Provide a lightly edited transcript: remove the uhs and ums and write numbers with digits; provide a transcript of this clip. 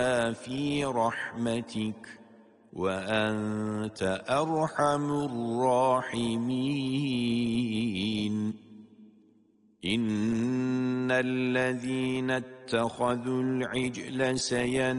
في رحمتك وأنت أرحم الراحمين. إن الذين اتخذوا العجل